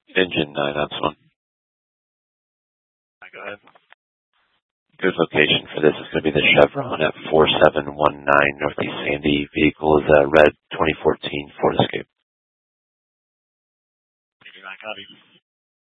Engine 9 ops 1. Go ahead. Good location for this is going to be the Chevron at 4719 Northeast Sandy. Vehicle is a red 2014 Ford Escape. Copy.